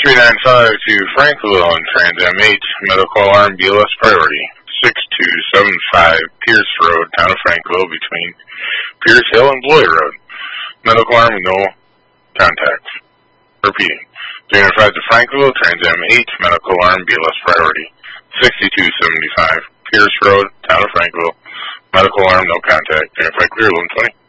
395 to Frankville on Trans M8, medical alarm BLS priority. 6275 Pierce Road, town of Frankville, between Pierce Hill and Bloy Road. Medical alarm, no contacts. Repeating. 395 to Frankville, Trans M8, medical alarm BLS priority. 6275 Pierce Road, town of Frankville. Medical alarm, no contact. 395 clear, 1120.